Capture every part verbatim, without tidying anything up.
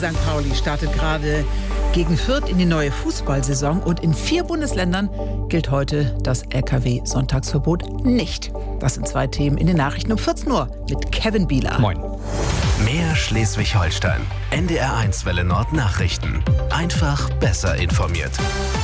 Sankt Pauli startet gerade gegen Fürth in die neue Fußballsaison und in vier Bundesländern gilt heute das L K W-Sonntagsverbot nicht. Das sind zwei Themen in den Nachrichten um vierzehn Uhr mit Kevin Bieler. Moin. Mehr Schleswig-Holstein. N D R eins Welle Nord Nachrichten. Einfach besser informiert.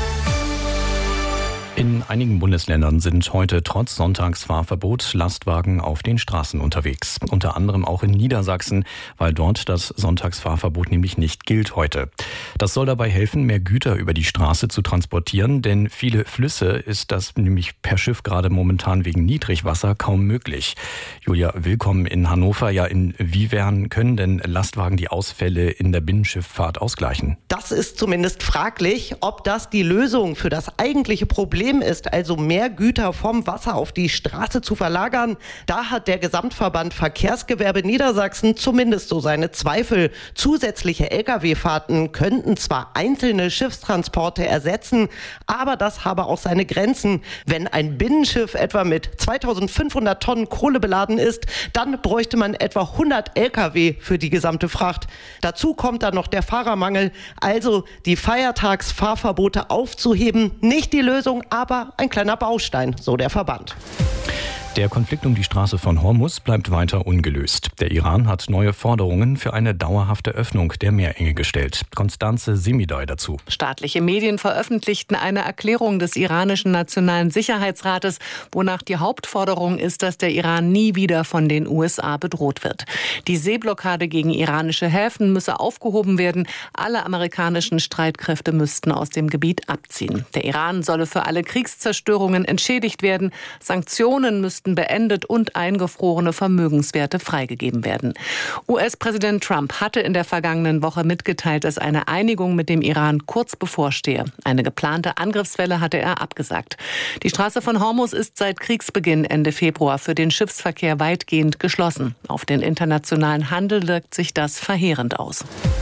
In einigen Bundesländern sind heute trotz Sonntagsfahrverbot Lastwagen auf den Straßen unterwegs. Unter anderem auch in Niedersachsen, weil dort das Sonntagsfahrverbot nämlich nicht gilt heute. Das soll dabei helfen, mehr Güter über die Straße zu transportieren, denn viele Flüsse ist das nämlich per Schiff gerade momentan wegen Niedrigwasser kaum möglich. Julia, willkommen in Hannover. Ja, inwiefern können denn Lastwagen die Ausfälle in der Binnenschifffahrt ausgleichen? Das ist zumindest fraglich, ob das die Lösung für das eigentliche Problem ist, also mehr Güter vom Wasser auf die Straße zu verlagern. Da hat der Gesamtverband Verkehrsgewerbe Niedersachsen zumindest so seine Zweifel. Zusätzliche L K W-Fahrten könnten zwar einzelne Schiffstransporte ersetzen, aber das habe auch seine Grenzen. Wenn ein Binnenschiff etwa mit zweitausendfünfhundert Tonnen Kohle beladen ist, dann bräuchte man etwa hundert L K W für die gesamte Fracht. Dazu kommt dann noch der Fahrermangel. Also die Feiertagsfahrverbote aufzuheben, nicht die Lösung, aber ein kleiner Baustein, so der Verband. Der Konflikt um die Straße von Hormuz bleibt weiter ungelöst. Der Iran hat neue Forderungen für eine dauerhafte Öffnung der Meerenge gestellt. Konstanze Semidoy dazu. Staatliche Medien veröffentlichten eine Erklärung des iranischen Nationalen Sicherheitsrates, wonach die Hauptforderung ist, dass der Iran nie wieder von den U S A bedroht wird. Die Seeblockade gegen iranische Häfen müsse aufgehoben werden. Alle amerikanischen Streitkräfte müssten aus dem Gebiet abziehen. Der Iran solle für alle Kriegszerstörungen entschädigt werden. Sanktionen müssten beendet und eingefrorene Vermögenswerte freigegeben werden. U S-Präsident Trump hatte in der vergangenen Woche mitgeteilt, dass eine Einigung mit dem Iran kurz bevorstehe. Eine geplante Angriffswelle hatte er abgesagt. Die Straße von Hormuz ist seit Kriegsbeginn Ende Februar für den Schiffsverkehr weitgehend geschlossen. Auf den internationalen Handel wirkt sich das verheerend aus.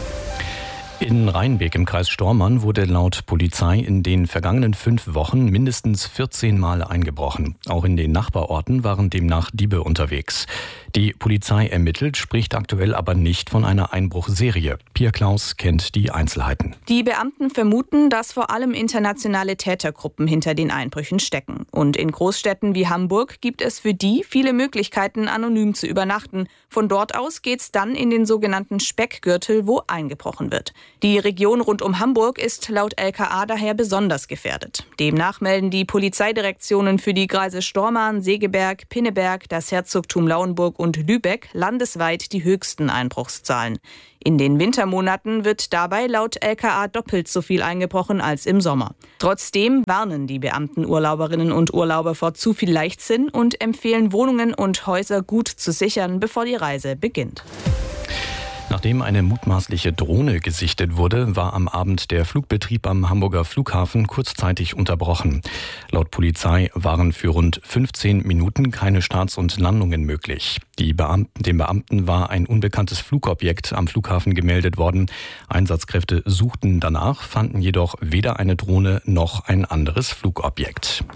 In Rheinbeek im Kreis Stormarn wurde laut Polizei in den vergangenen fünf Wochen mindestens vierzehn Mal eingebrochen. Auch in den Nachbarorten waren demnach Diebe unterwegs. Die Polizei ermittelt, spricht aktuell aber nicht von einer Einbruchserie. Pia Klaus kennt die Einzelheiten. Die Beamten vermuten, dass vor allem internationale Tätergruppen hinter den Einbrüchen stecken. Und in Großstädten wie Hamburg gibt es für die viele Möglichkeiten, anonym zu übernachten. Von dort aus geht's dann in den sogenannten Speckgürtel, wo eingebrochen wird. Die Region rund um Hamburg ist laut L K A daher besonders gefährdet. Demnach melden die Polizeidirektionen für die Kreise Stormarn, Segeberg, Pinneberg, das Herzogtum Lauenburg und Lübeck landesweit die höchsten Einbruchszahlen. In den Wintermonaten wird dabei laut L K A doppelt so viel eingebrochen als im Sommer. Trotzdem warnen die Beamten Urlauberinnen und Urlauber vor zu viel Leichtsinn und empfehlen, Wohnungen und Häuser gut zu sichern, bevor die Reise beginnt. Nachdem eine mutmaßliche Drohne gesichtet wurde, war am Abend der Flugbetrieb am Hamburger Flughafen kurzzeitig unterbrochen. Laut Polizei waren für rund fünfzehn Minuten keine Starts und Landungen möglich. Die Beamten, dem Beamten war ein unbekanntes Flugobjekt am Flughafen gemeldet worden. Einsatzkräfte suchten danach, fanden jedoch weder eine Drohne noch ein anderes Flugobjekt.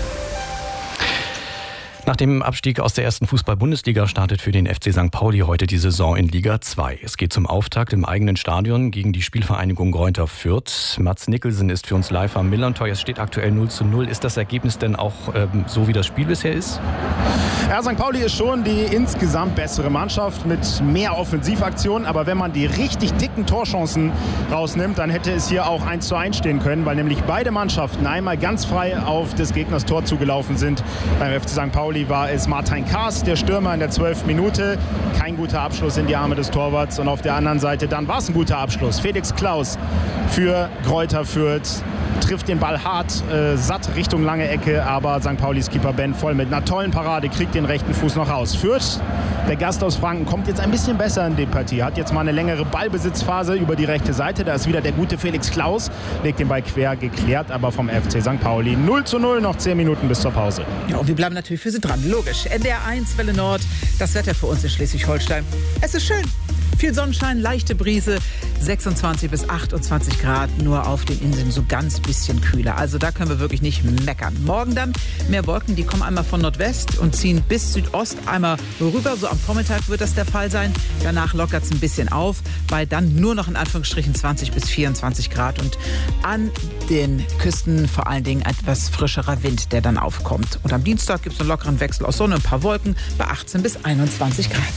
Nach dem Abstieg aus der ersten Fußball-Bundesliga startet für den F C Sankt Pauli heute die Saison in Liga zwei. Es geht zum Auftakt im eigenen Stadion gegen die Spielvereinigung Greuther Fürth. Mats Nicholson ist für uns live am Millerntor. Es steht aktuell null zu null. Ist das Ergebnis denn auch ähm, so, wie das Spiel bisher ist? Ja, Sankt Pauli ist schon die insgesamt bessere Mannschaft mit mehr Offensivaktionen. Aber wenn man die richtig dicken Torchancen rausnimmt, dann hätte es hier auch eins zu eins stehen können, weil nämlich beide Mannschaften einmal ganz frei auf des Gegners Tor zugelaufen sind. Beim F C Sankt Pauli war es Martin Kaas, der Stürmer in der zwölften Minute. Kein guter Abschluss in die Arme des Torwarts. Und auf der anderen Seite dann war es ein guter Abschluss. Felix Klaus für Greuther Fürth trifft den Ball hart, äh, satt Richtung lange Ecke. Aber Sankt Paulis Keeper Ben voll mit einer tollen Parade kriegt den rechten Fuß noch raus. Fürth, der Gast aus Franken, kommt jetzt ein bisschen besser in die Partie. Hat jetzt mal eine längere Ballbesitzphase über die rechte Seite. Da ist wieder der gute Felix Klaus. Legt den Ball quer, geklärt aber vom F C Sankt Pauli. null zu null, noch zehn Minuten bis zur Pause. Ja, und wir bleiben natürlich für Sie dran. Logisch. N D R eins Welle Nord, das Wetter für uns in Schleswig-Holstein. Es ist schön. Viel Sonnenschein, leichte Brise, sechsundzwanzig bis achtundzwanzig Grad, nur auf den Inseln so ganz bisschen kühler. Also da können wir wirklich nicht meckern. Morgen dann mehr Wolken, die kommen einmal von Nordwest und ziehen bis Südost einmal rüber. So am Vormittag wird das der Fall sein. Danach lockert es ein bisschen auf, bei dann nur noch in Anführungsstrichen zwanzig bis vierundzwanzig Grad und an den Küsten vor allen Dingen etwas frischerer Wind, der dann aufkommt. Und am Dienstag gibt es einen lockeren Wechsel aus Sonne und ein paar Wolken bei achtzehn bis einundzwanzig Grad.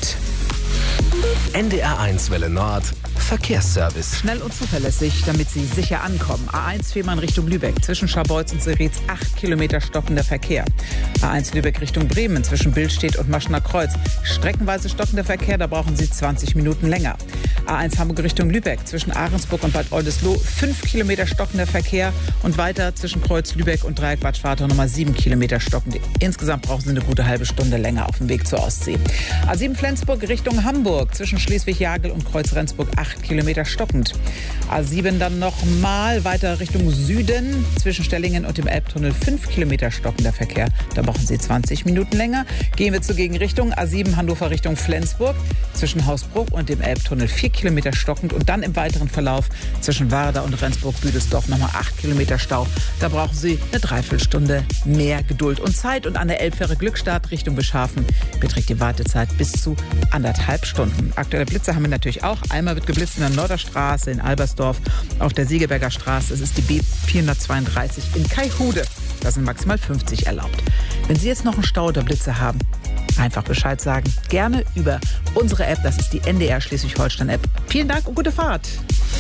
N D R eins Welle Nord, Verkehrsservice. Schnell und zuverlässig, damit Sie sicher ankommen. A eins Fehmarn Richtung Lübeck, zwischen Scharbeutz und Seretz acht Kilometer stockender Verkehr. A eins Lübeck Richtung Bremen, zwischen Billstedt und Maschener Kreuz. Streckenweise stockender Verkehr, da brauchen Sie zwanzig Minuten länger. A eins Hamburg Richtung Lübeck, zwischen Ahrensburg und Bad Oldesloe fünf Kilometer stockender Verkehr und weiter zwischen Kreuz Lübeck und Dreieck Bad Schwartau nochmal sieben Kilometer stockend. Insgesamt brauchen Sie eine gute halbe Stunde länger auf dem Weg zur Ostsee. A sieben Flensburg Richtung Hamburg, zwischen Schleswig-Jagel und Kreuz Rendsburg acht Kilometer stockend. A sieben dann nochmal weiter Richtung Süden, zwischen Stellingen und dem Elbtunnel fünf Kilometer stockender Verkehr. Da brauchen Sie zwanzig Minuten länger. Gehen wir zur Gegenrichtung. A sieben Hannover Richtung Flensburg, zwischen Hausbruch und dem Elbtunnel vier Kilometer stockend und dann im weiteren Verlauf zwischen Warder und Rendsburg-Büdelsdorf nochmal acht Kilometer Stau. Da brauchen Sie eine Dreiviertelstunde mehr Geduld und Zeit. Und an der Elbfähre Glückstadt Richtung Beschafen beträgt die Wartezeit bis zu anderthalb Stunden. Aktuelle Blitze haben wir natürlich auch. Einmal wird geblitzt in der Norderstraße in Albersdorf, auf der Siegeberger Straße. Es ist die B vierhundertzweiunddreißig in Kaihude. Da sind maximal fünfzig erlaubt. Wenn Sie jetzt noch einen Stau oder Blitze haben, einfach Bescheid sagen. Gerne über unsere App, das ist die N D R Schleswig-Holstein-App. Vielen Dank und gute Fahrt.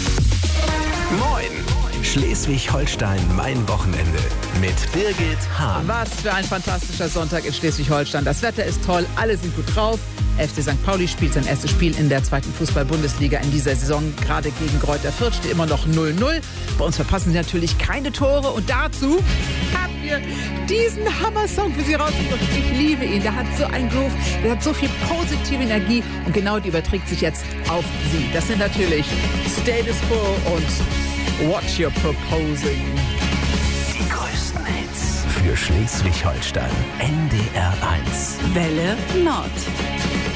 Moin! Schleswig-Holstein, mein Wochenende mit Birgit Hahn. Was für ein fantastischer Sonntag in Schleswig-Holstein. Das Wetter ist toll, alle sind gut drauf. F C Sankt Pauli spielt sein erstes Spiel in der zweiten Fußball-Bundesliga in dieser Saison. Gerade gegen Greuther Fürth steht immer noch null null. Bei uns verpassen sie natürlich keine Tore. Und dazu haben wir diesen Hammer-Song für Sie rausgesucht. Ich liebe ihn. Der hat so einen Groove, der hat so viel positive Energie. Und genau die überträgt sich jetzt auf Sie. Das sind natürlich Status Quo und What You're Proposing. Die größten Hits für Schleswig-Holstein. N D R eins. Welle Nord.